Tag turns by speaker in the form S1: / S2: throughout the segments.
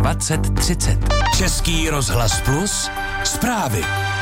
S1: 2030. Český rozhlas Plus, zprávy.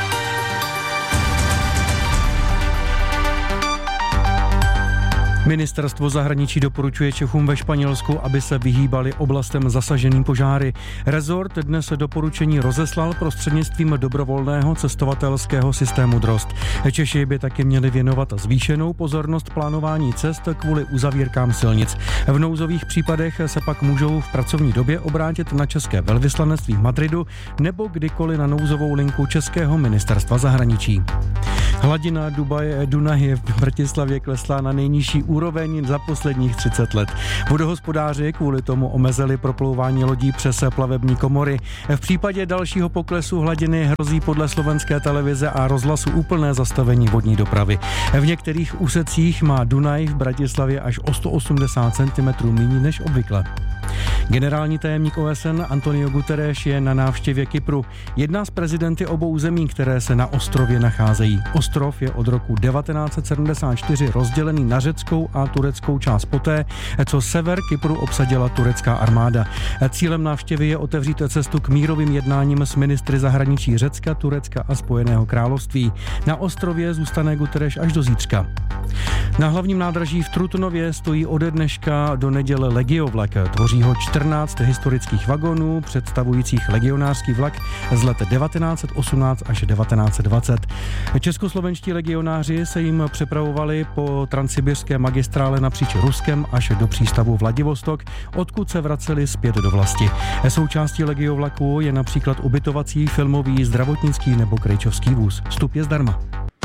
S2: Ministerstvo zahraničí doporučuje Čechům ve Španělsku, aby se vyhýbali oblastem zasaženým požáry. Rezort dnes doporučení rozeslal prostřednictvím dobrovolného cestovatelského systému DROST. Češi by taky měli věnovat zvýšenou pozornost plánování cest kvůli uzavírkám silnic. V nouzových případech se pak můžou v pracovní době obrátit na české velvyslanectví v Madridu nebo kdykoliv na nouzovou linku Českého ministerstva zahraničí. Hladina Dunaje v Bratislavě klesla na nejnižší úroveň za posledních 30 let. Vodohospodáři kvůli tomu omezili proplouvání lodí přes plavební komory. V případě dalšího poklesu hladiny hrozí podle slovenské televize a rozhlasu úplné zastavení vodní dopravy. V některých úsecích má Dunaj v Bratislavě až o 180 cm méně než obvykle. Generální tajemník OSN Antonio Guterres je na návštěvě Kypru. Jedná s prezidenty obou zemí, které se na ostrově nacházejí. Ostrov je od roku 1974 rozdělený na řeckou a tureckou část poté, co sever Kypru obsadila turecká armáda. Cílem návštěvy je otevřít cestu k mírovým jednáním s ministry zahraničí Řecka, Turecka a Spojeného království. Na ostrově zůstane Guterres až do zítřka. Na hlavním nádraží v Trutnově stojí ode dneška do neděle legiovlak. Tvoří ho 14 historických vagonů představujících legionářský vlak z let 1918 až 1920. Českoslovenští legionáři se jim přepravovali po transsibiřské magistrále napříč Ruskem až do přístavu Vladivostok, odkud se vraceli zpět do vlasti. Součástí legiovlaku je například ubytovací, filmový, zdravotnický nebo krejčovský vůz. Vstup je zdarma.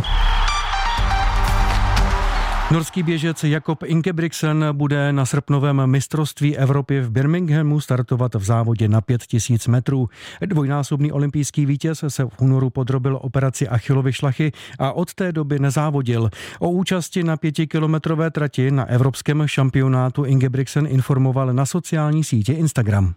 S2: Norský běžec Jakob Ingebrigtsen bude na srpnovém mistrovství Evropy v Birminghamu startovat v závodě na 5000 metrů. Dvojnásobný olympijský vítěz se v únoru podrobil operaci Achillovy šlachy a od té doby nezávodil. O účasti na 5kilometrové trati na evropském šampionátu Ingebrigtsen informoval na sociální síti Instagram.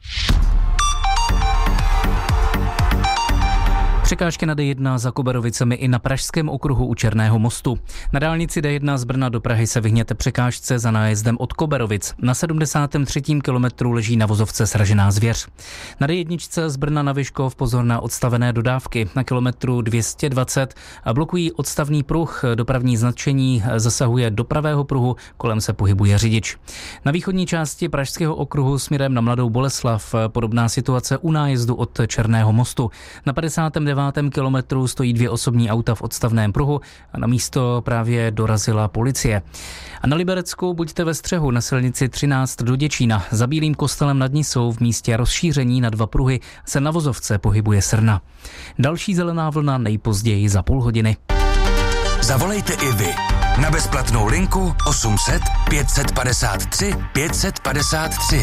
S3: Překážky na D1 za Koberovicemi i na pražském okruhu u Černého mostu. Na dálnici D1 z Brna do Prahy se vyhněte překážce za nájezdem od Koberovic. Na 73. kilometru leží na vozovce sražená zvěř. Na D1 z Brna na Vyškov pozor na odstavené dodávky. Na kilometru 220 blokují odstavný pruh. Dopravní značení zasahuje do pravého pruhu, kolem se pohybuje řidič. Na východní části pražského okruhu směrem na Mladou Boleslav podobná situace u nájezdu od Černého mostu. Na 59. kilometru stojí 2 osobní auta v odstavném pruhu a na místo právě dorazila policie. A na Liberecku buďte ve střehu na silnici 13 do Děčína. Za Bílým kostelem nad Nisou v místě rozšíření na 2 pruhy se na vozovce pohybuje srna. Další zelená vlna nejpozději za půl hodiny.
S1: Zavolejte i vy na bezplatnou linku 800 553 553.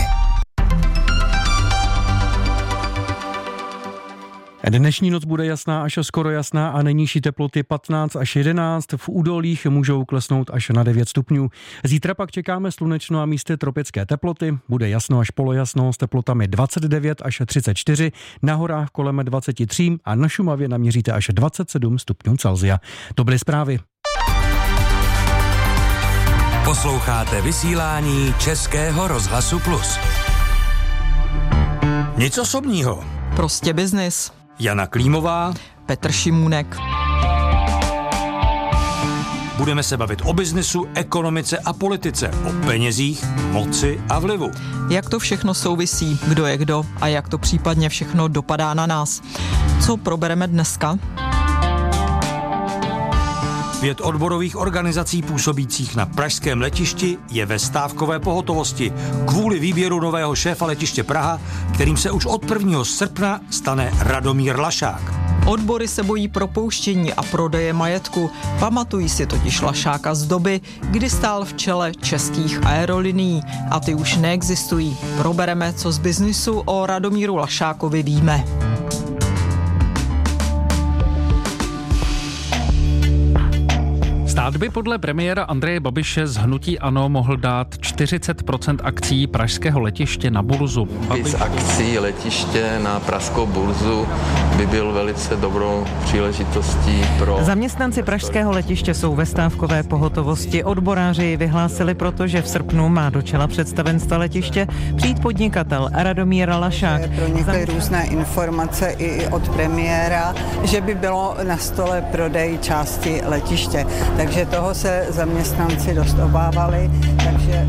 S2: Dnešní noc bude jasná až skoro jasná a nejnižší teploty 15 až 11. V údolích můžou klesnout až na 9 stupňů. Zítra pak čekáme slunečno a místy tropické teploty. Bude jasno až polojasno s teplotami 29 až 34, na horách kolem 23 a na Šumavě naměříte až 27 stupňů Celsia. To byly zprávy.
S1: Posloucháte vysílání Českého rozhlasu Plus. Nic osobního.
S4: Prostě biznis.
S1: Jana Klímová,
S4: Petr Šimůnek.
S1: Budeme se bavit o biznesu, ekonomice a politice, o penězích, moci a vlivu.
S4: Jak to všechno souvisí, kdo je kdo a jak to případně všechno dopadá na nás. Co probereme dneska?
S1: 5 odborových organizací působících na pražském letišti je ve stávkové pohotovosti kvůli výběru nového šéfa letiště Praha, kterým se už od 1. srpna stane Radomír Lašák.
S4: Odbory se bojí propouštění a prodeje majetku. Pamatují si totiž Lašáka z doby, kdy stál v čele českých aerolinií a ty už neexistují. Probereme, co z biznisu o Radomíru Lašákovi víme.
S5: Stát by podle premiéra Andreje Babiše z hnutí ANO mohl dát 40% akcií pražského letiště na burzu.
S6: Víc akcí letiště na pražskou burzu by byl velice dobrou příležitostí pro...
S7: Zaměstnanci pražského letiště jsou ve stávkové pohotovosti. Odboráři vyhlásili proto, že v srpnu má do čela představenstva letiště přijít podnikatel Radomír Lašák.
S8: Pronikly různé informace i od premiéra, že by bylo na stole prodej části letiště. Takže toho se zaměstnanci dost obávali, takže...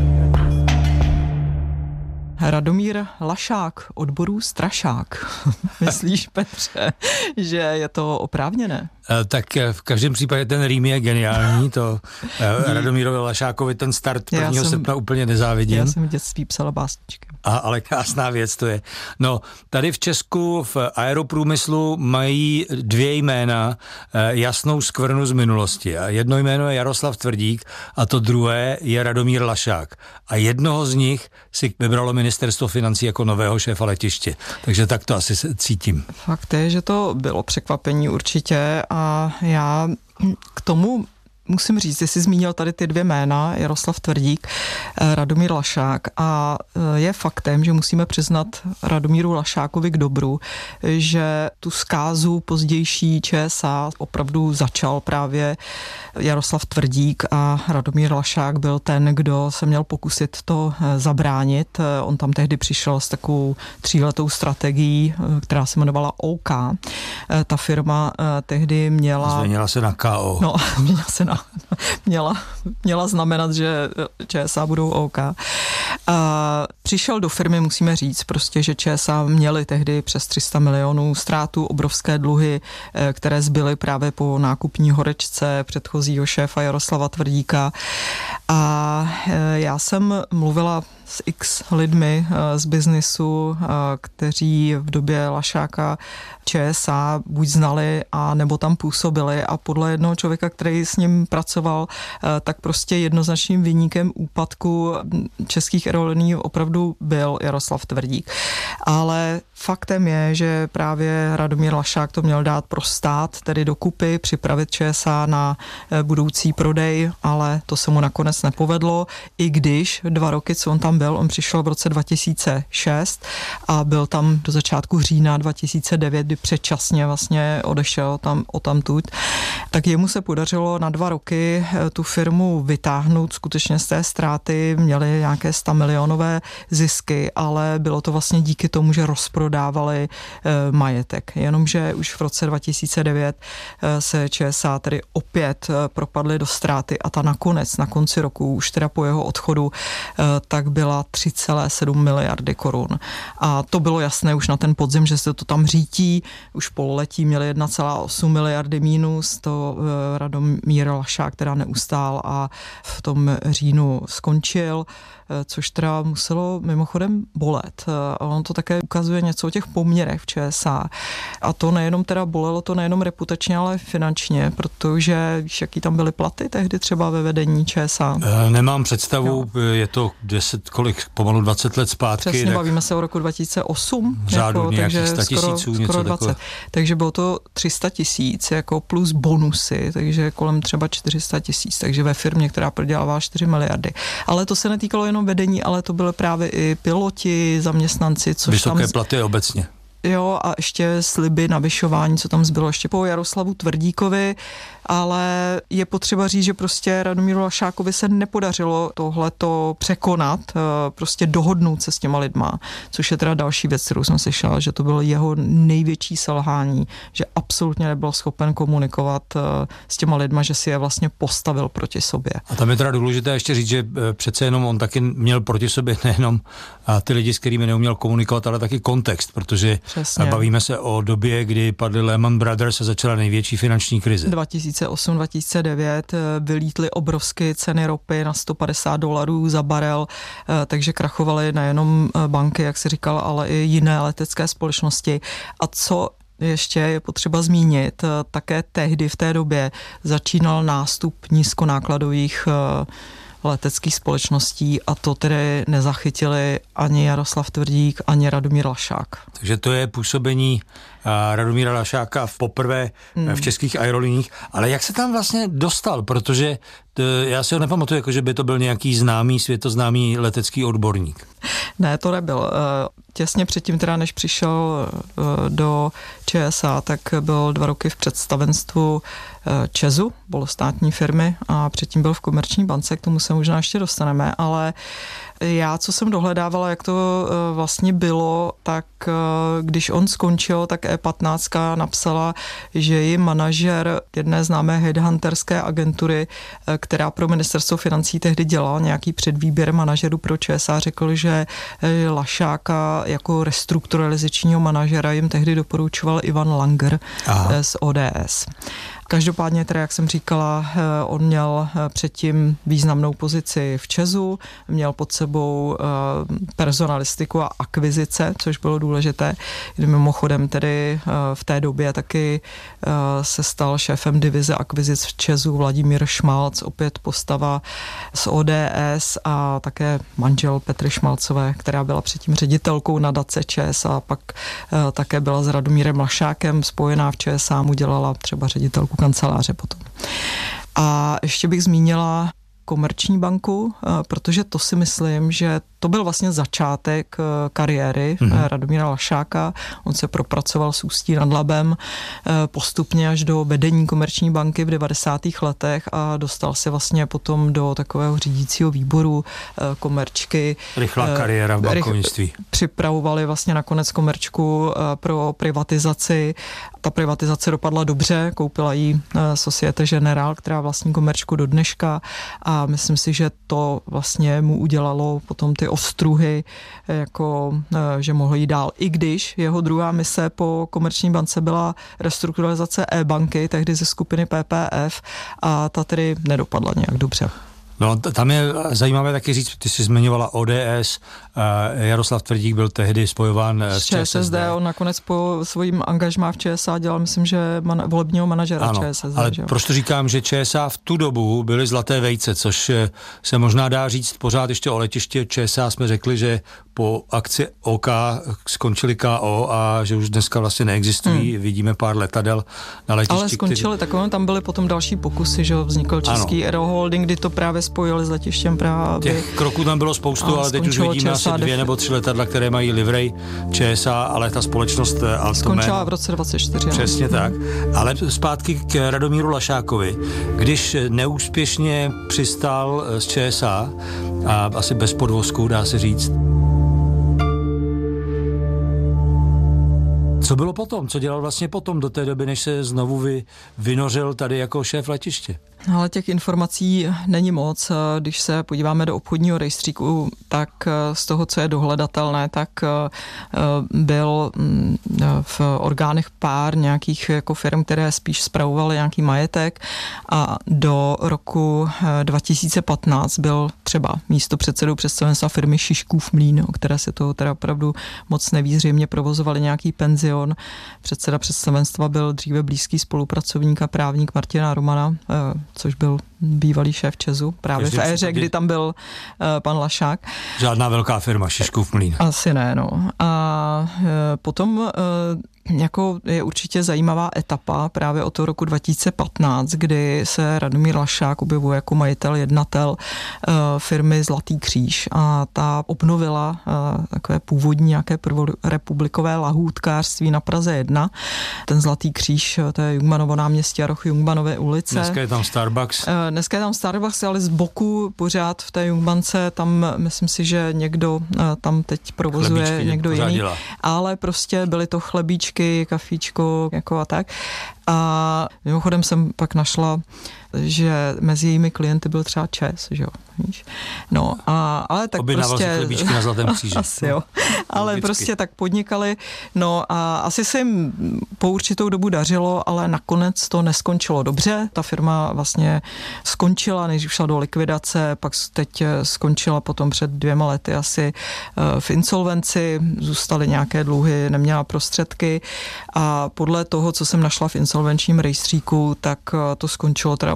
S4: Radomír Lašák, odborů strašák. Myslíš, Petře, že je to oprávněné?
S1: Tak v každém případě ten rým je geniální, to Radomírovi Lašákovi ten start 1. srpna úplně nezávidím.
S4: Já jsem v dětství psala básničky.
S1: Ale krásná věc to je. No, tady v Česku v aeroprůmyslu mají 2 jména jasnou skvrnu z minulosti. A jedno jméno je Jaroslav Tvrdík a to druhé je Radomír Lašák. A jednoho z nich si vybralo ministerstvo financí jako nového šéfa letiště. Takže tak to asi cítím.
S4: Fakt je, že to bylo překvapení určitě a já k tomu musím říct, že jsi zmínil tady ty 2 jména, Jaroslav Tvrdík, Radomír Lašák a je faktem, že musíme přiznat Radomíru Lašákovi k dobru, že tu zkázu pozdější ČSA opravdu začal právě Jaroslav Tvrdík a Radomír Lašák byl ten, kdo se měl pokusit to zabránit. On tam tehdy přišel s takovou 3letou strategií, která se jmenovala OK. Ta firma tehdy měla...
S1: Změnila se na KO.
S4: No, měla znamenat, že ČSA budou OK. Přišel do firmy, musíme říct, prostě, že ČSA měli tehdy přes 300 milionů ztrátu, obrovské dluhy, které zbyly právě po nákupní horečce předchozího šéfa Jaroslava Tvrdíka. A já jsem mluvila s x lidmi z biznisu, kteří v době Lašáka ČSA buď znali a nebo tam působili a podle jednoho člověka, který s ním pracoval, tak prostě jednoznačným viníkem úpadku českých aerolinií opravdu byl Jaroslav Tvrdík. Ale faktem je, že právě Radomír Lašák to měl dát pro stát, tedy dokupy, připravit ČSA na budoucí prodej, ale to se mu nakonec nepovedlo, i když 2 roky, co on tam byl, on přišel v roce 2006 a byl tam do začátku října 2009, kdy předčasně vlastně odešel odtamtud, tak jemu se podařilo na 2 roky tu firmu vytáhnout skutečně z té ztráty, měli nějaké 100 milionové zisky, ale bylo to vlastně díky tomu, že rozprodávali majetek. Jenomže už v roce 2009 se ČSA tedy opět propadly do ztráty a ta nakonec, na konci roku, už teda po jeho odchodu, tak byla 3,7 miliardy korun. A to bylo jasné už na ten podzim, že se to tam řítí. Už pololetí měli 1,8 miliardy mínus, to Radomír Lašák teda neustál a v tom říjnu skončil, což teda muselo mimochodem bolet. A on to také ukazuje něco o těch poměrech v ČSA. A to nejenom teda bolelo to nejenom reputačně, ale finančně, protože víš, jaký tam byly platy tehdy třeba ve vedení ČSA?
S1: Nemám představu, je to pomalu 20 let zpátky.
S4: Přesně, bavíme se o roku 2008.
S1: V řádu nějakých 100 tisíců, něco takové.
S4: Takže bylo to 300 tisíc jako plus bonusy, takže kolem třeba 400 tisíc, takže ve firmě, která prodělávala 4 miliardy. Ale to se netýkalo jenom vedení, ale to byly právě i piloti, zaměstnanci, což
S1: vysoké platy obecně.
S4: Jo, a ještě sliby navyšování, co tam zbylo ještě po Jaroslavu Tvrdíkovi, ale je potřeba říct, že prostě Radomíru Lašákovi se nepodařilo tohleto překonat, prostě dohodnout se s těma lidma, což je teda další věc, kterou jsem slyšela, že to bylo jeho největší selhání, že absolutně nebyl schopen komunikovat s těma lidma, že si je vlastně postavil proti sobě.
S1: A tam je teda důležité ještě říct, že přece jenom on taky měl proti sobě nejenom ty lidi, s kterými neuměl komunikovat, ale taky kontext, protože
S4: přesně.
S1: Bavíme se o době, kdy padly Lehman Brothers a začala největší finanční krize.
S4: 2008-2009 vylítly obrovské ceny ropy na $150 za barel, takže krachovaly nejenom banky, jak si říkal, ale i jiné letecké společnosti. A co ještě je potřeba zmínit, také tehdy v té době začínal nástup nízkonákladových leteckých společností a to tedy nezachytili ani Jaroslav Tvrdík, ani Radomír Lašák.
S1: Takže to je působení Radomíra Lašáka poprvé v českých aeroliniích. Ale jak se tam vlastně dostal? Protože já si ho nepamatuju, jako že by to byl nějaký známý, světoznámý letecký odborník.
S4: Ne, to nebyl. Těsně předtím, teda než přišel do ČSA, tak byl 2 roky v představenstvu ČEZu, polostátní firmy, a předtím byl v Komerční bance, k tomu se možná ještě dostaneme, ale já, co jsem dohledávala, jak to vlastně bylo, tak když on skončil, tak E15 napsala, že ji manažer jedné známé headhunterské agentury, která pro ministerstvo financí tehdy dělala nějaký předvýběr manažerů pro ČSA, řekl, že Lašáka jako restrukturalizačního manažera jim tehdy doporučoval Ivan Langer z ODS. Každopádně teda, jak jsem říkala, on měl předtím významnou pozici v ČEZu, měl pod sebou personalistiku a akvizice, což bylo důležité. Mimochodem tedy v té době taky se stal šéfem divize akvizic v ČEZu Vladimír Šmalc, opět postava z ODS a také manžel Petry Šmalcové, která byla předtím ředitelkou nadace ČEZ a pak také byla s Radomírem Lašákem spojená v ČSA, mu dělala třeba ředitelku kanceláře potom. A ještě bych zmínila Komerční banku, protože to si myslím, že to byl vlastně začátek kariéry Radomíra Lašáka. On se propracoval s Ústí nad Labem postupně až do vedení Komerční banky v 90. letech a dostal se vlastně potom do takového řídícího výboru Komerčky.
S1: Rychlá kariéra v bankovnictví.
S4: Připravovali vlastně nakonec Komerčku pro privatizaci. Ta privatizace dopadla dobře, koupila jí Societe Generale, která vlastní Komerčku do dneška, a myslím si, že to vlastně mu udělalo potom ty ostruhy, jako že mohl jít dál. I když jeho druhá mise po Komerční bance byla restrukturalizace e-banky, tehdy ze skupiny PPF, a ta tedy nedopadla nějak dobře.
S1: No, tam je zajímavé taky říct, ty jsi zmiňovala ODS, Jaroslav Tvrdík byl tehdy spojován s ČSSD.
S4: On nakonec po svým angažmá v ČSA dělal, myslím, že volebního manažera ČSSD.
S1: Ale proč to říkám, že ČSA v tu dobu byly zlaté vejce, což se možná dá říct pořád ještě o letiště ČSA. Jsme řekli, že po akci OK skončili KO a že už dneska vlastně neexistují. Vidíme pár letadel na letišti.
S4: Ale skončili takové, tam byly potom další pokusy, že vznikl Český Aeroholding, kdy to právě spojili s letištěm Praha.
S1: Těch kroků tam bylo spoustu, ale teď už vidíme asi 2 nebo 3 letadla, které mají livrej ČSA, ale ta společnost Altoman
S4: skončila v roce 24.
S1: Přesně tak. Ale zpátky k Radomíru Lašákovi. Když neúspěšně přistál z ČSA, a asi bez podvozku, dá se říct, co bylo potom? Co dělal vlastně potom do té doby, než se znovu vynořil tady jako šéf letiště?
S4: Ale těch informací není moc. Když se podíváme do obchodního rejstříku, tak z toho, co je dohledatelné, tak byl v orgánech pár nějakých jako firm, které spíš spravovaly nějaký majetek, a do roku 2015 byl třeba místopředsedou představenstva firmy Šiškův mlýn, o které se to teda opravdu moc neví, zřejmě provozovali nějaký penzion. Předseda představenstva byl dříve blízký spolupracovník a právník Martina Romana, což byl bývalý šéf ČEZu, právě v éře, kdy tam byl pan Lašák.
S1: Žádná velká firma, Šiškův mlýn.
S4: Asi ne, no. A potom jako je určitě zajímavá etapa právě od toho roku 2015, kdy se Radomír Lašák objevuje jako majitel, jednatel firmy Zlatý kříž, a ta obnovila takové původní nějaké prvorepublikové lahůdkářství na Praze 1. Ten Zlatý kříž, to je Jungmanovo náměstí a roh Jungmanovy ulice.
S1: Dneska je tam Starbucks.
S4: Dneska je tam Starbucks, ale z boku pořád v té Jungbance, tam myslím si, že někdo tam teď provozuje,
S1: chlebíčky
S4: někdo jiný.
S1: Dělá.
S4: Ale prostě byly to chlebíčky, kafíčko, jako a tak. A mimochodem jsem pak našla, že mezi jejími klienty byl třeba ČEZ, že jo, víš? No, ale tak
S1: objednával
S4: prostě...
S1: si chlebíčky na Zlatém kříži.
S4: Asi jo, ale logicky. Prostě tak podnikali, no a asi se jim po určitou dobu dařilo, ale nakonec to neskončilo dobře. Ta firma vlastně skončila, než šla do likvidace, pak teď skončila potom před 2 lety asi v insolvenci, zůstaly nějaké dluhy, neměla prostředky, a podle toho, co jsem našla v insolvenčním rejstříku, tak to skončilo teda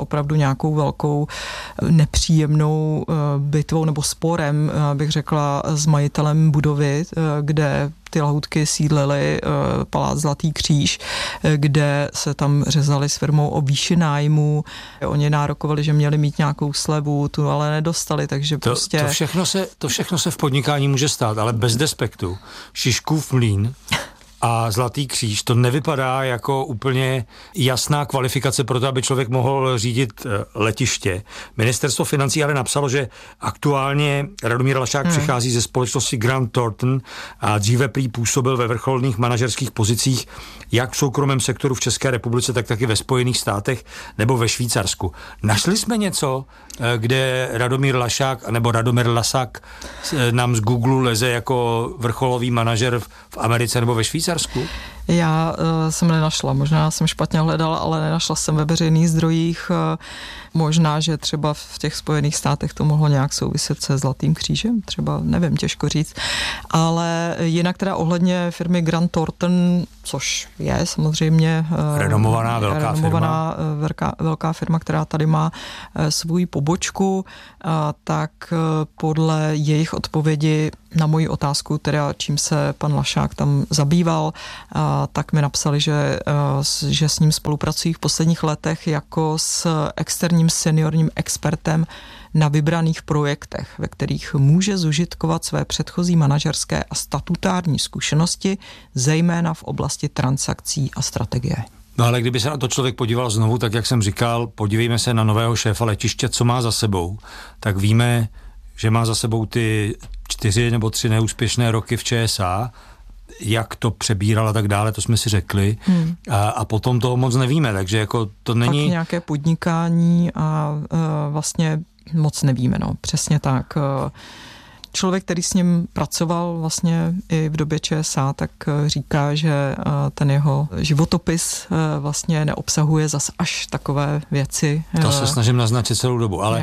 S4: opravdu nějakou velkou nepříjemnou bitvou nebo sporem, bych řekla, s majitelem budovy, kde ty lahoutky sídlily, palác Zlatý kříž, kde se tam řezali s firmou o výši nájmu. Oni nárokovali, že měli mít nějakou slevu, tu ale nedostali, takže prostě...
S1: To všechno se v podnikání může stát, ale bez despektu. Šiškův mlýn a Zlatý kříž, to nevypadá jako úplně jasná kvalifikace pro to, aby člověk mohl řídit letiště. Ministerstvo financí ale napsalo, že aktuálně Radomír Lašák přichází ze společnosti Grant Thornton a dříve prý působil ve vrcholných manažerských pozicích jak v soukromém sektoru v České republice, tak taky ve Spojených státech nebo ve Švýcarsku. Našli jsme něco, kde Radomír Lašák nebo Radomír Lasák nám z Google leze jako vrcholový manažer v Americe nebo ve Švýcarsku?
S4: Já jsem nenašla, možná jsem špatně hledala, ale nenašla jsem ve veřejných zdrojích. Možná, že třeba v těch Spojených státech to mohlo nějak souviset se Zlatým křížem, třeba nevím, těžko říct. Ale jinak teda ohledně firmy Grant Thornton, což je samozřejmě
S1: renomovaná
S4: velká firma, která tady má svůj pobočku, tak podle jejich odpovědi na moji otázku, teda čím se pan Lašák tam zabýval, tak mi napsali, že s ním spolupracují v posledních letech jako s externím seniorním expertem na vybraných projektech, ve kterých může zužitkovat své předchozí manažerské a statutární zkušenosti, zejména v oblasti transakcí a strategie.
S1: No ale kdyby se na to člověk podíval znovu, tak jak jsem říkal, podívejme se na nového šéfa letiště, co má za sebou, tak víme, že má za sebou ty 4 nebo 3 neúspěšné roky v ČSA, jak to přebíral a tak dále, to jsme si řekli. A potom toho moc nevíme, takže jako to není...
S4: Pak nějaké podnikání a vlastně moc nevíme, no, přesně tak. Člověk, který s ním pracoval vlastně i v době ČSA, tak říká, že ten jeho životopis vlastně neobsahuje zas až takové věci.
S1: To se snažím naznačit celou dobu, ale...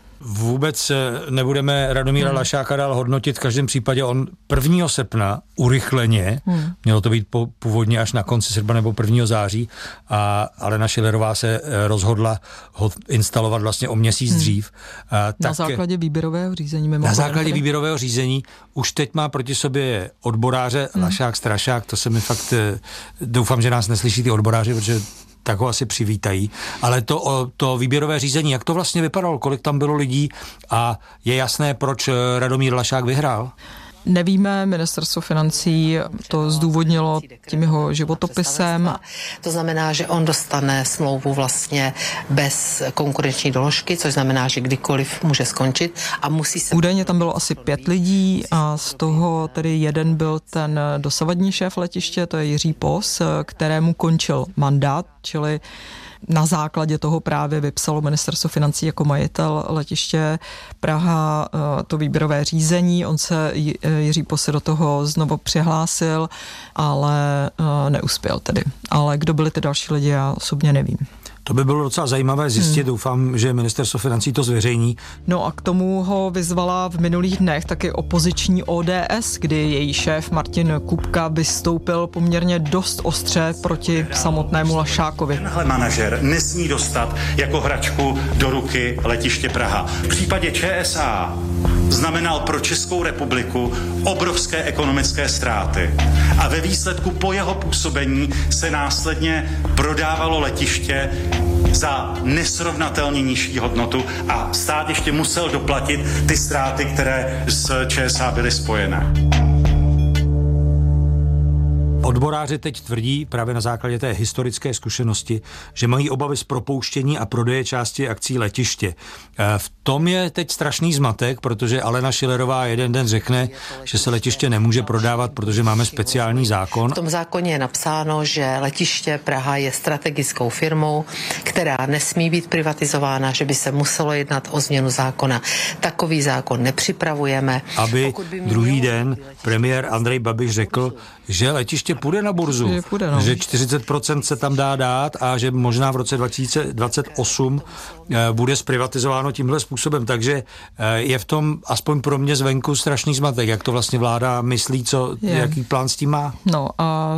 S1: Vůbec nebudeme Radomíra Lašáka dál hodnotit, v každém případě on 1. srpna urychleně, mělo to být původně až na konci srpna nebo 1. září, a Alena Schillerová se rozhodla ho instalovat vlastně o měsíc dřív.
S4: Na základě výběrového řízení.
S1: Na základě výběrového řízení už teď má proti sobě odboráře Lašák, Strašák, to se mi fakt, doufám, že nás neslyší ty odboráři, protože tak ho asi přivítají. Ale to výběrové řízení, jak to vlastně vypadalo, kolik tam bylo lidí a je jasné, proč Radomír Lašák vyhrál?
S4: Nevíme, ministerstvo financí to zdůvodnilo tím jeho životopisem.
S9: To znamená, že on dostane smlouvu vlastně bez konkurenční doložky, což znamená, že kdykoliv může skončit a musí se...
S4: Údajně tam bylo asi 5 lidí a z toho tedy jeden byl ten dosavadní šéf letiště, to je Jiří Pos, kterému končil mandát, čili na základě toho právě vypsalo ministerstvo financí jako majitel letiště Praha to výběrové řízení. On se, Jiří Pos, do toho znovu přihlásil, ale neuspěl tedy. Ale kdo byli ty další lidi, já osobně nevím.
S1: To by bylo docela zajímavé zjistit, doufám, že ministerstvo financí to zveřejní.
S4: No a k tomu ho vyzvala v minulých dnech taky opoziční ODS, kdy její šéf Martin Kupka vystoupil poměrně dost ostře proti samotnému Lašákovi.
S10: Tenhle manažer nesmí dostat jako hračku do ruky letiště Praha. V případě ČSA znamenal pro Českou republiku obrovské ekonomické ztráty. A ve výsledku po jeho působení se následně prodávalo letiště za nesrovnatelně nižší hodnotu a stát ještě musel doplatit ty ztráty, které s ČSA byly spojené.
S1: Odboráři teď tvrdí právě na základě té historické zkušenosti, že mají obavy z propouštění a prodeje části akcí letiště. V tom je teď strašný zmatek, protože Alena Schillerová jeden den řekne, že se letiště nemůže prodávat, protože máme speciální zákon.
S9: V tom zákoně je napsáno, že letiště Praha je strategickou firmou, která nesmí být privatizována, že by se muselo jednat o změnu zákona. Takový zákon nepřipravujeme.
S1: Aby druhý den premiér Andrej Babiš řekl, že letiště půjde na burzu, že 40% se tam dá dát a že možná v roce 2028 bude zprivatizováno tímhle způsobem. Takže je v tom aspoň pro mě zvenku strašný zmatek, jak to vlastně vláda myslí, jaký plán s tím má.
S4: No a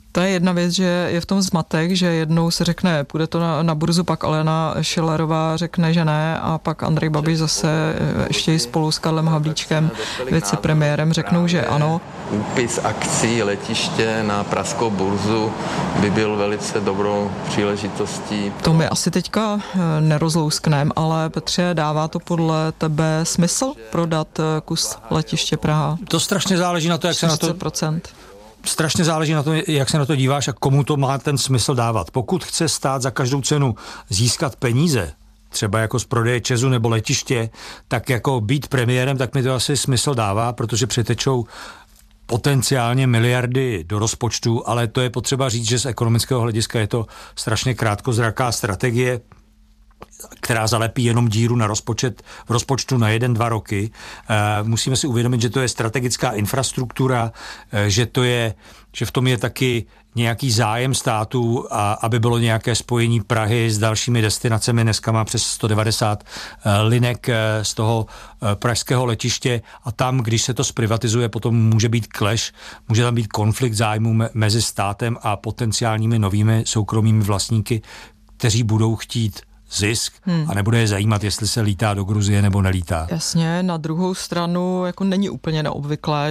S4: To je jedna věc, že je v tom zmatek, že jednou se řekne, půjde to na burzu, pak Alena Schillerová řekne, že ne, a pak Andrej Babiš zase ještě spolu s Karlem Havlíčkem, vicepremiérem, řeknou, že ano.
S6: Úpis akcí letiště na pražskou burzu by byl velice dobrou příležitostí.
S4: To my asi teďka nerozlouskneme, ale Petře, dává to podle tebe smysl prodat kus letiště Praha?
S1: To strašně záleží na to, jak
S4: 40%.
S1: se na to... Strašně záleží na tom, jak se na to díváš a komu to má ten smysl dávat. Pokud chce stát za každou cenu získat peníze, třeba jako z prodeje ČEZu nebo letiště, tak jako být premiérem, tak mi to asi smysl dává, protože přitečou potenciálně miliardy do rozpočtu, ale to je potřeba říct, že z ekonomického hlediska je to strašně krátkozraká strategie, která zalepí jenom díru na rozpočtu na 1-2 roky. Musíme si uvědomit, že to je strategická infrastruktura, že v tom je taky nějaký zájem státu, aby bylo nějaké spojení Prahy s dalšími destinacemi. Dneska má přes 190 linek z toho pražského letiště a tam, když se to zprivatizuje, potom může být clash, může tam být konflikt zájmů mezi státem a potenciálními novými soukromými vlastníky, kteří budou chtít zisk a nebude je zajímat, jestli se lítá do Gruzie nebo nelítá.
S4: Jasně, na druhou stranu jako není úplně neobvyklé,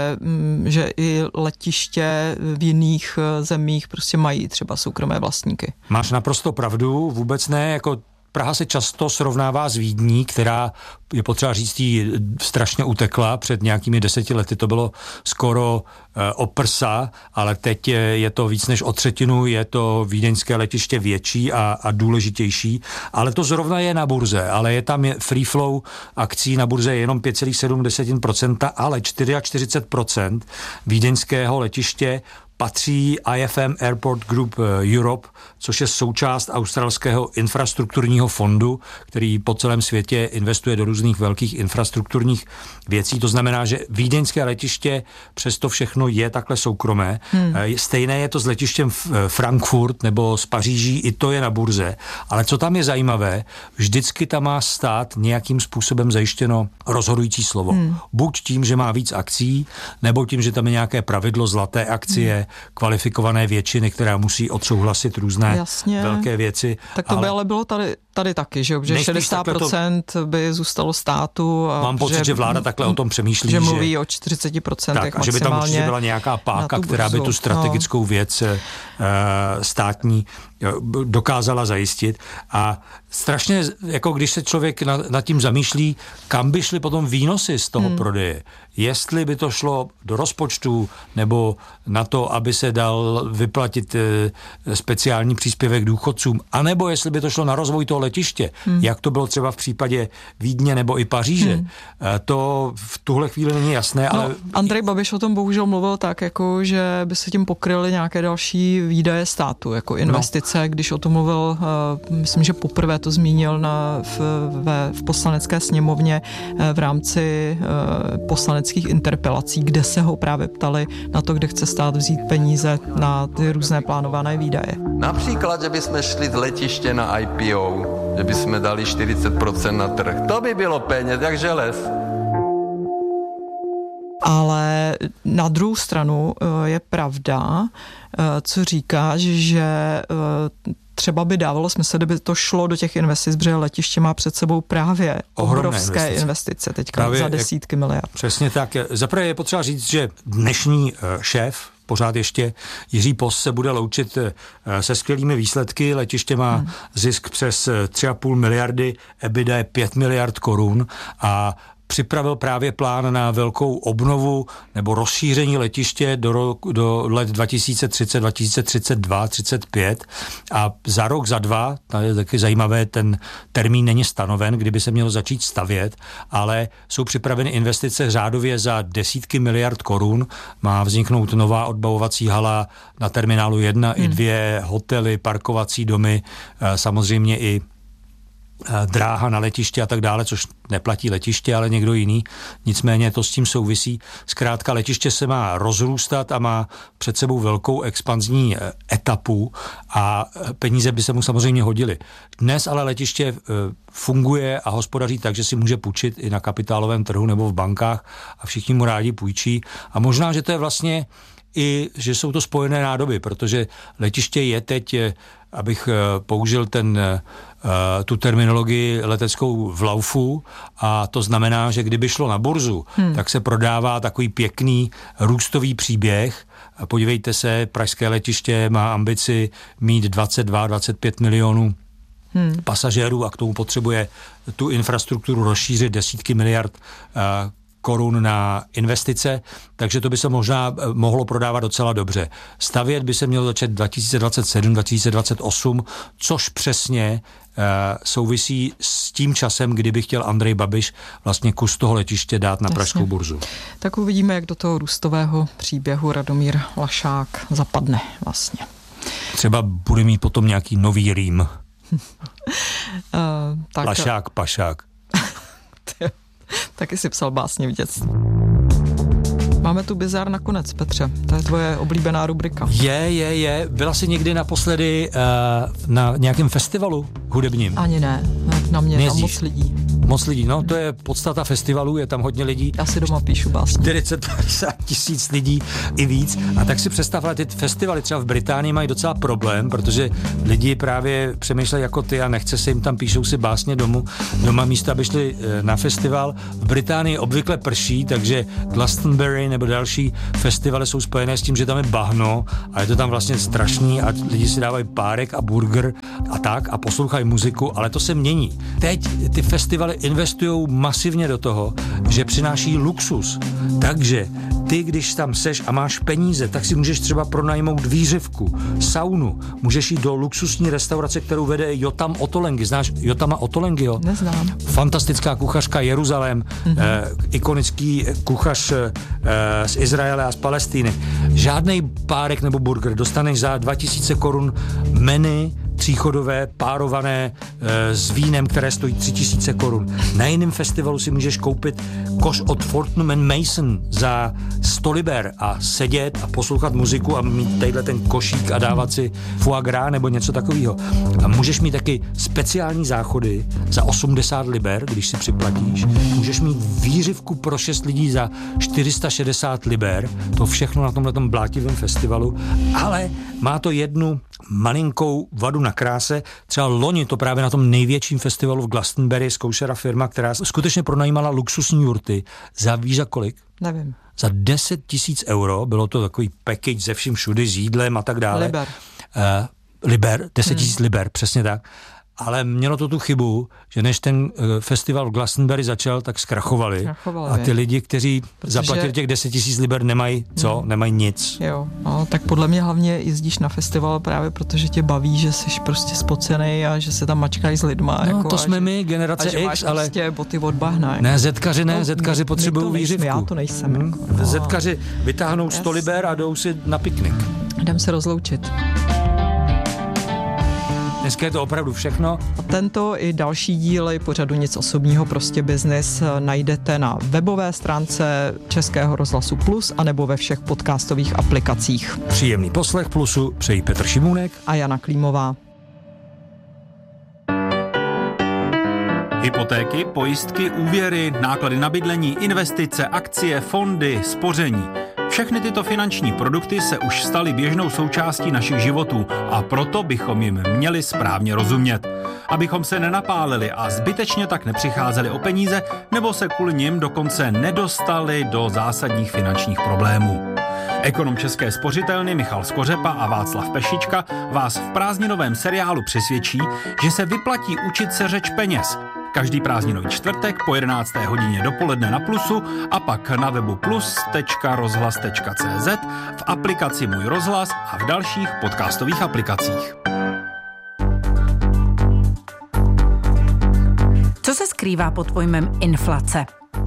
S4: že i letiště v jiných zemích prostě mají třeba soukromé vlastníky.
S1: Máš naprosto pravdu, vůbec ne, jako Praha se často srovnává s Vídní, která, je potřeba říct, jí strašně utekla. Před nějakými 10 lety to bylo skoro o prsa, ale teď je to víc než o 1/3, je to vídeňské letiště větší a důležitější. Ale to zrovna je na burze, ale je tam free flow akcí na burze jenom 5,7%, ale 44% vídeňského letiště patří IFM Airport Group Europe, což je součást australského infrastrukturního fondu, který po celém světě investuje do různých velkých infrastrukturních věcí. To znamená, že vídeňské letiště přesto všechno je takhle soukromé. Stejné je to s letištěm Frankfurt nebo z Paříží, i to je na burze. Ale co tam je zajímavé, vždycky tam má stát nějakým způsobem zajištěno rozhodující slovo. Buď tím, že má víc akcí, nebo tím, že tam je nějaké pravidlo zlaté akcie, kvalifikované většiny, která musí odsouhlasit různé velké věci.
S4: Tak to by ale bylo tady taky, že 60% by zůstalo státu.
S1: Mám pocit, že vláda takhle o tom přemýšlí.
S4: Že mluví o 40%
S1: tak, a že by tam určitě byla nějaká páka, která by tu strategickou věc státní dokázala zajistit. A strašně, jako když se člověk nad tím zamýšlí, kam by šly potom výnosy z toho prodeje. Jestli by to šlo do rozpočtu, nebo na to, aby se dal vyplatit speciální příspěvek důchodcům, anebo jestli by to šlo na rozvoj toho letiště, jak to bylo třeba v případě Vídně nebo i Paříže. To v tuhle chvíli není jasné, ale...
S4: Andrej Babiš o tom bohužel mluvil tak, jako, že by se tím pokryly nějaké další výdaje státu, jako investice, když o tom mluvil, myslím, že poprvé to zmínil v poslanecké sněmovně v rámci poslaneckých interpelací, kde se ho právě ptali na to, kde chce stát vzít peníze na ty různé plánované výdaje.
S6: Například, že bychom šli z letiště na IPO, že bychom dali 40% na trh. To by bylo peněz, jak želez.
S4: Ale na druhou stranu je pravda, co říkáš, že třeba by dávalo smysl, kdyby to šlo do těch investic, protože letiště má před sebou právě obrovské investice teďka právě za desítky miliard.
S1: Přesně tak. Zaprvé je potřeba říct, že dnešní šéf, pořád ještě Jiří Post, se bude loučit se skvělými výsledky. Letiště má zisk přes 3,5 miliardy, EBITDA je 5 miliard korun a připravil právě plán na velkou obnovu nebo rozšíření letiště do let 2030, 2032, 35 a za rok, za dva, to je taky zajímavé, ten termín není stanoven, kdyby se mělo začít stavět, ale jsou připraveny investice řádově za desítky miliard korun. Má vzniknout nová odbavovací hala na terminálu 1 i 2, hotely, parkovací domy, samozřejmě i dráha na letiště a tak dále, což neplatí letiště, ale někdo jiný. Nicméně to s tím souvisí. Zkrátka letiště se má rozrůstat a má před sebou velkou expanzní etapu a peníze by se mu samozřejmě hodily. Dnes ale letiště funguje a hospodaří tak, že si může půjčit i na kapitálovém trhu nebo v bankách a všichni mu rádi půjčí. A možná, že to je vlastně i, že jsou to spojené nádoby, protože letiště je teď, abych použil tu terminologii leteckou v laufu, a to znamená, že kdyby šlo na burzu, tak se prodává takový pěkný růstový příběh. Podívejte se, pražské letiště má ambici mít 22-25 milionů pasažérů a k tomu potřebuje tu infrastrukturu rozšířit desítky miliard korun na investice, takže to by se možná mohlo prodávat docela dobře. Stavět by se mělo začít 2027, 2028, což přesně souvisí s tím časem, kdyby chtěl Andrej Babiš vlastně kus toho letiště dát na pražskou burzu.
S4: Tak uvidíme, jak do toho růstového příběhu Radomír Lašák zapadne vlastně.
S1: Třeba bude mít potom nějaký nový rým. Lašák, pašák.
S4: Taky si psal básně v dětství. Máme tu bizár nakonec, Petře. To je tvoje oblíbená rubrika.
S1: Je. Byla jsi někdy naposledy na nějakém festivalu hudebním?
S4: Ani ne. Na mě tam moc lidí.
S1: Moc lidí, no to je podstata festivalu, je tam hodně lidí.
S4: Já si doma píšu básně.
S1: 40-50 tisíc lidí i víc. A tak si představila, ty festivaly třeba v Británii mají docela problém, protože lidi právě přemýšlejí jako ty a nechce se jim tam, píšou si básně doma místo, aby šli na festival. V Británii obvykle prší, takže Glastonbury nebo další festivaly jsou spojené s tím, že tam je bahno a je to tam vlastně strašný a lidi si dávají párek a burger a tak a poslouchají muziku, ale to se mění. Teď ty festivaly investujou masivně do toho, že přináší luxus. Takže ty, když tam seš a máš peníze, tak si můžeš třeba pronajmout výřivku, saunu, můžeš jít do luxusní restaurace, kterou vede Jotam Ottolenghi. Znáš Jotama Ottolenghiho?
S4: Neznám.
S1: Fantastická kuchařka Jeruzalém, ikonický kuchař z Izraele a z Palestiny. Žádnej párek nebo burger, dostaneš za 2000 korun menu tříchodové, párované s vínem, které stojí 3000 korun. Na jiném festivalu si můžeš koupit koš od Fortnum & Mason za 100 liber a sedět a poslouchat muziku a mít tadyhle ten košík a dávat si foie gras nebo něco takového. A můžeš mít taky speciální záchody za 80 liber, když si připlatíš. Můžeš mít výřivku pro 6 lidí za 460 liber. To všechno na tomhletom blátivém festivalu. Ale má to jednu malinkou vadu na kráse. Třeba loni to právě na tom největším festivalu v Glastonbury zkoušela firma, která skutečně pronajímala luxusní jurty za víš za kolik?
S4: Nevím.
S1: Za 10 000 euro, bylo to takový package ze vším všudy, s jídlem a tak dále. Liber, 10 000 liber, přesně tak. Ale mělo to tu chybu, že než ten festival v Glastonbury začal, tak zkrachovali. A ty lidi, kteří zaplatili těch 10 000 liber, nemají co? Nemají nic.
S4: Jo, no, tak podle mě hlavně jezdíš na festival právě protože tě baví, že jsi prostě spocenej a že se tam mačkají s lidma.
S1: No,
S4: jako,
S1: to jsme my, generace X,
S4: máš
S1: ale...
S4: prostě boty od bahna.
S1: Ne, zetkaři potřebují výřivku.
S4: Já to nejsem.
S1: Zetkaři vytáhnou 100 liber a jdou si na piknik.
S4: Jdem se rozloučit.
S1: Dneska je to opravdu všechno.
S4: A tento i další díly pořadu Nic osobního, prostě biznis najdete na webové stránce Českého rozhlasu Plus anebo ve všech podcastových aplikacích.
S1: Příjemný poslech Plusu přejí Petr Šimůnek
S4: a Jana Klímová.
S11: Hypotéky, pojistky, úvěry, náklady na bydlení, investice, akcie, fondy, spoření. Všechny tyto finanční produkty se už staly běžnou součástí našich životů a proto bychom jim měli správně rozumět. Abychom se nenapálili a zbytečně tak nepřicházeli o peníze nebo se kvůli nim dokonce nedostali do zásadních finančních problémů. Ekonom České spořitelny Michal Skořepa a Václav Pešička vás v prázdninovém seriálu přesvědčí, že se vyplatí učit se řeč peněz. Každý prázdninový čtvrtek po 11. hodině dopoledne na Plusu a pak na webu plus.rozhlas.cz, v aplikaci Můj rozhlas a v dalších podcastových aplikacích.
S12: Co se skrývá pod pojmem inflace?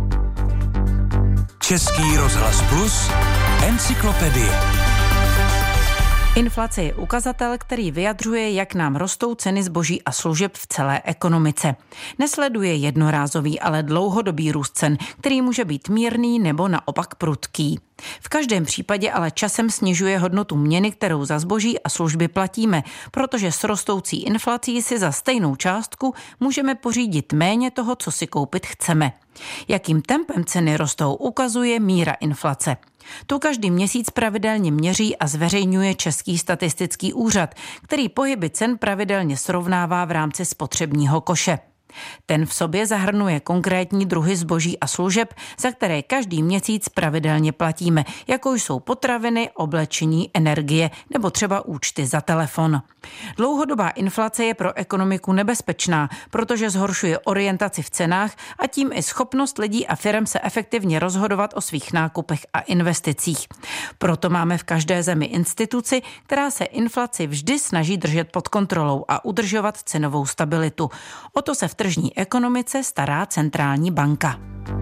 S13: Český rozhlas Plus, encyklopedie.
S12: Inflace je ukazatel, který vyjadřuje, jak nám rostou ceny zboží a služeb v celé ekonomice. Nesleduje jednorázový, ale dlouhodobý růst cen, který může být mírný nebo naopak prudký. V každém případě ale časem snižuje hodnotu měny, kterou za zboží a služby platíme, protože s rostoucí inflací si za stejnou částku můžeme pořídit méně toho, co si koupit chceme. Jakým tempem ceny rostou, ukazuje míra inflace. Tu každý měsíc pravidelně měří a zveřejňuje Český statistický úřad, který pohyby cen pravidelně srovnává v rámci spotřebního koše. Ten v sobě zahrnuje konkrétní druhy zboží a služeb, za které každý měsíc pravidelně platíme, jako jsou potraviny, oblečení, energie nebo třeba účty za telefon. Dlouhodobá inflace je pro ekonomiku nebezpečná, protože zhoršuje orientaci v cenách a tím i schopnost lidí a firem se efektivně rozhodovat o svých nákupech a investicích. Proto máme v každé zemi instituci, která se inflaci vždy snaží držet pod kontrolou a udržovat cenovou stabilitu. O to se v tržní ekonomice stará centrální banka.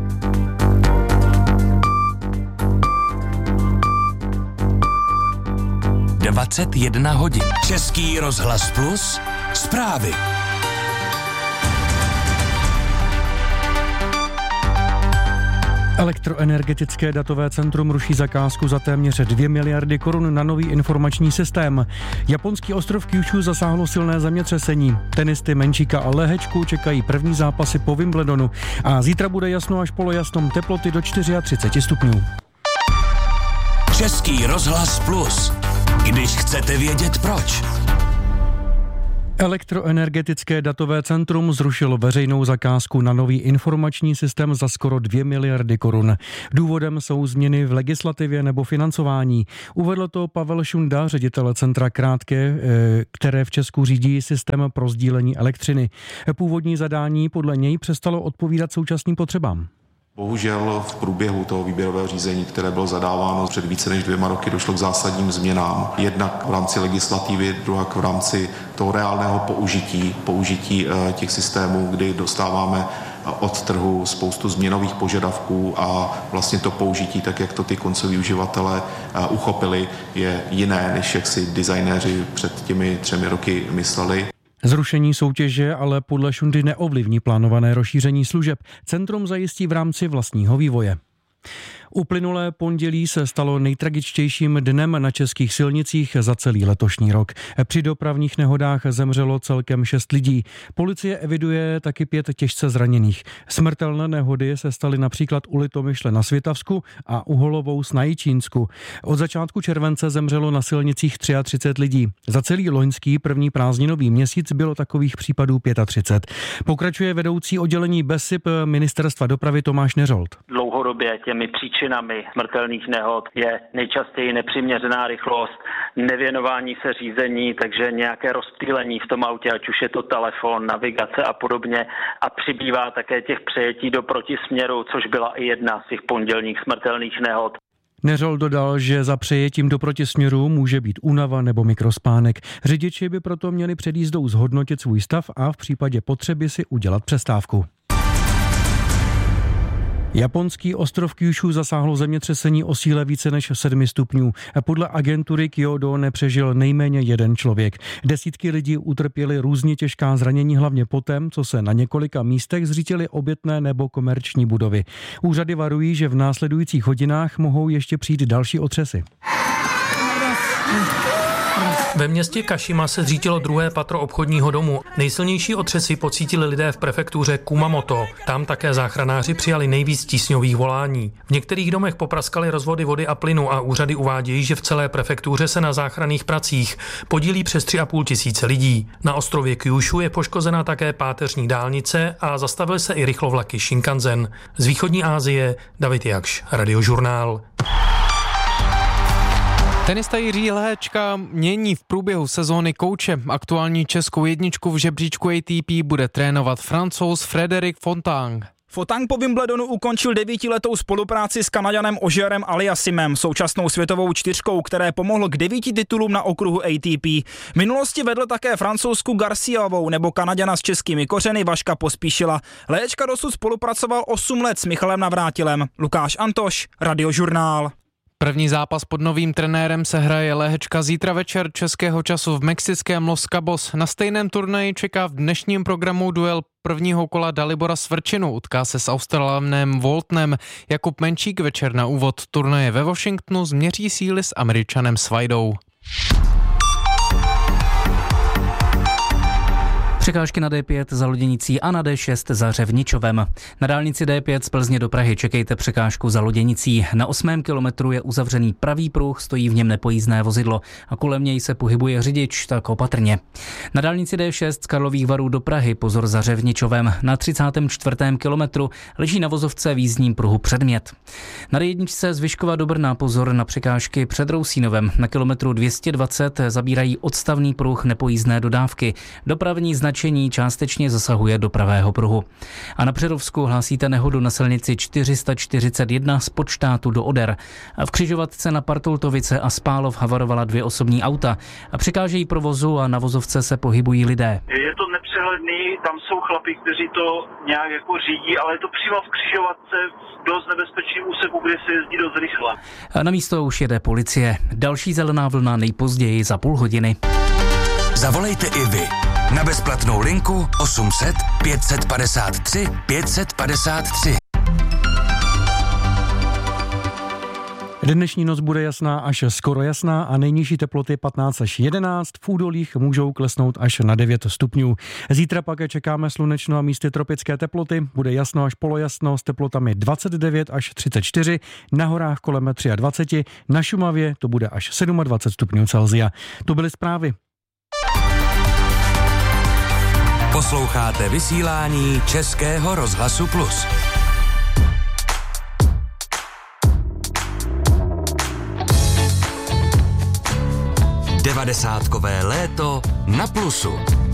S13: ...21 hodin. Český rozhlas Plus. Zprávy.
S2: Elektroenergetické datové centrum ruší zakázku za téměř 2 miliardy korun na nový informační systém. Japonský ostrov Kyushu zasáhlo silné zemětřesení. Tenisty Menčíka a Lehečku čekají první zápasy po Wimbledonu a zítra bude jasno až polojasnom, teploty do 34 stupňů.
S13: Český rozhlas Plus. Když chcete vědět proč.
S2: Elektroenergetické datové centrum zrušilo veřejnou zakázku na nový informační systém za skoro 2 miliardy korun. Důvodem jsou změny v legislativě nebo financování. Uvedl to Pavel Šunda, ředitel centra Krátké, které v Česku řídí systém pro sdílení elektřiny. Původní zadání podle něj přestalo odpovídat současným potřebám.
S14: Bohužel v průběhu toho výběrového řízení, které bylo zadáváno před více než 2 roky, došlo k zásadním změnám. Jednak v rámci legislativy, druhá v rámci toho reálného použití těch systémů, kdy dostáváme od trhu spoustu změnových požadavků a vlastně to použití, tak jak to ty koncoví uživatelé uchopili, je jiné, než jak si designéři před těmi 3 roky mysleli.
S2: Zrušení soutěže ale podle Šundy neovlivní plánované rozšíření služeb. Centrum zajistí v rámci vlastního vývoje. Uplynulé pondělí se stalo nejtragičtějším dnem na českých silnicích za celý letošní rok. Při dopravních nehodách zemřelo celkem 6 lidí. Policie eviduje taky 5 těžce zraněných. Smrtelné nehody se staly například u Litomyšle na Svitavsku a u Holovous na Jičínsku. Od začátku července zemřelo na silnicích 33 lidí. Za celý loňský první prázdninový měsíc bylo takových případů 35. Pokračuje vedoucí oddělení BESIP Ministerstva dopravy Tomáš Neřold.
S15: Dlouhodobě těmi příčinami smrtelných nehod je nejčastěji nepřiměřená rychlost, nevěnování se řízení, takže nějaké rozptýlení v tom autě, ať už je to telefon, navigace a podobně. A přibývá také těch přejetí do protisměru, což byla i jedna z těch pondělních smrtelných nehod.
S2: Neřold dodal, že za přejetím do protisměru může být únava nebo mikrospánek. Řidiči by proto měli před jízdou zhodnotit svůj stav a v případě potřeby si udělat přestávku. Japonský ostrov Kyushu zasáhlo zemětřesení o síle více než 7 stupňů. Podle agentury Kyodo nepřežil nejméně 1 člověk. Desítky lidí utrpěli různě těžká zranění, hlavně poté, co se na několika místech zřítily obytné nebo komerční budovy. Úřady varují, že v následujících hodinách mohou ještě přijít další otřesy.
S16: Ve městě Kašima se zřítilo 2. patro obchodního domu. Nejsilnější otřesy pocítili lidé v prefektuře Kumamoto. Tam také záchranáři přijali nejvíc tísňových volání. V některých domech popraskaly rozvody vody a plynu a úřady uvádějí, že v celé prefektuře se na záchranných pracích podílí přes 3,5 tisíce lidí. Na ostrově Kyushu je poškozena také páteřní dálnice a zastavily se i rychlovlaky Shinkansen. Z východní Asie David Jakš, Radiožurnál.
S17: Tenista Jiří Lehečka mění v průběhu sezóny kouče. Aktuální českou jedničku v žebříčku ATP bude trénovat Francouz Frédéric Fontang.
S18: Fontang po Wimbledonu ukončil 9letou spolupráci s Kanaďanem Augerem Aliassimem, současnou světovou 4, které pomohlo k 9 titulům na okruhu ATP. V minulosti vedl také Francouzsku Garciovou nebo Kanaďana s českými kořeny Vaška Pospíšila. Lehečka dosud spolupracoval 8 let s Michalem Navrátilem. Lukáš Antoš, Radiožurnál.
S17: První zápas pod novým trenérem se hraje Lehečka zítra večer českého času v mexickém Los Cabos. Na stejném turnaji čeká v dnešním programu duel prvního kola Dalibora Svrčinu. Utká se s Australanem Waltonem. Jakub Menčík večer na úvod turnaje ve Washingtonu změří síly s Američanem Svajdou.
S3: Překážky na D5 za Loděnicí a na D6 za Řevničovem. Na dálnici D5 z Plzně do Prahy čekejte překážku za Loděnicí. Na 8. kilometru je uzavřený pravý pruh, stojí v něm nepojízdné vozidlo a kolem něj se pohybuje řidič, tak opatrně. Na dálnici D6 z Karlových Varů do Prahy pozor za Řevničovem. Na 34. kilometru leží na vozovce v jízdním pruhu předmět. Na D1 z Vyškova do Brna pozor na překážky před Rousínovem. Na kilometru 220 zabírají odstavný pruh nepojízdné dodávky. Dopravní značení částečně zasahuje do pravého pruhu. A na Přerovsku hlásíte nehodu na silnici 441 z Podštátu do Oder. V křižovatce na Partultovice a Spálov havarovala 2 osobní auta. A překážejí provozu a na vozovce se pohybují lidé.
S19: Je to nepřehledný, tam jsou chlapi, kteří to nějak jako řídí, ale je to přímo v křižovatce v dost nebezpečném úseku, kde se jezdí dost rychle.
S3: A na místo už jede policie. Další zelená vlna nejpozději za půl hodiny.
S13: Zavolejte i vy na bezplatnou linku 800 553 553.
S2: Dnešní noc bude jasná až skoro jasná a nejnižší teploty 15 až 11, v údolích můžou klesnout až na 9 stupňů. Zítra pak čekáme slunečno a místy tropické teploty, bude jasno až polojasno s teplotami 29 až 34, na horách kolem 23, na Šumavě to bude až 27 stupňů Celsia. To byly zprávy.
S13: Posloucháte vysílání Českého rozhlasu Plus. Devadesátkové léto na Plusu.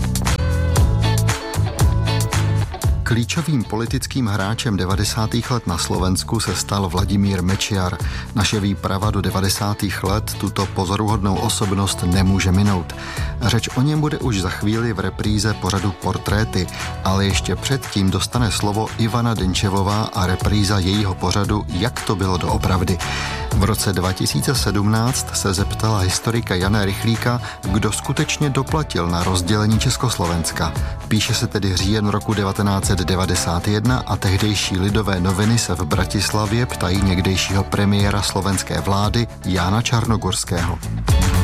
S20: Klíčovým politickým hráčem 90. let na Slovensku se stal Vladimír Mečiar. Naše výprava do 90. let tuto pozoruhodnou osobnost nemůže minout. Řeč o něm bude už za chvíli v repríze pořadu Portréty, ale ještě předtím dostane slovo Ivana Denčevová a repríza jejího pořadu Jak to bylo doopravdy. V roce 2017 se zeptala historika Jana Rychlíka, kdo skutečně doplatil na rozdělení Československa. Píše se tedy říjen roku 1991 a tehdejší Lidové noviny se v Bratislavě ptají někdejšího premiéra slovenské vlády Jána Čarnogorského.